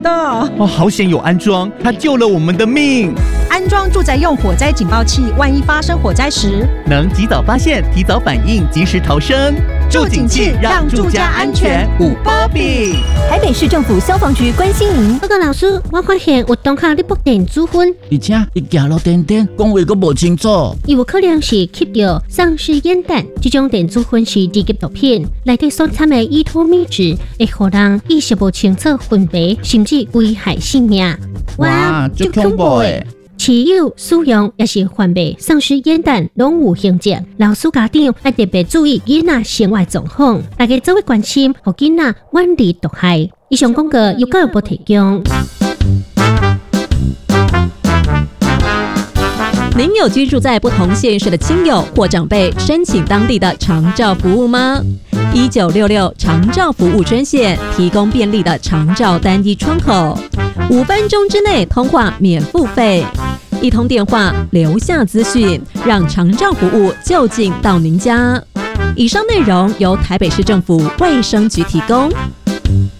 的。 好险有安装，它救了我们的命。 安装住宅用火灾警报器，万一发生火灾时， 能及早发现、提早反应、及时逃生。住警器让住家安全五波比。 台北市政府消防局关心您。 报告老师，我发现有同学咧播电子烟， 而且伊行路点点，讲话阁无清楚。 伊有可能是吸到丧尸烟弹，这种电子烟是二级毒品，内底所掺的依托物质会互人意识无清楚分别，甚至危害性命。 哇，足恐怖诶！ 持有、使用也是贩卖丧尸烟弹，拢有刑责。老师家长要特别注意囡仔生活状况，大家做伙关心，互囡仔远离毒害。以上广告由教育部提供。 您有居住在不同县市的亲友或长辈申请当地的长照服务吗？1966长照服务专线提供便利的长照单一窗口，5分钟之内通话免付费，一通电话留下资讯，让长照服务就近到您家。以上内容由台北市政府卫生局提供。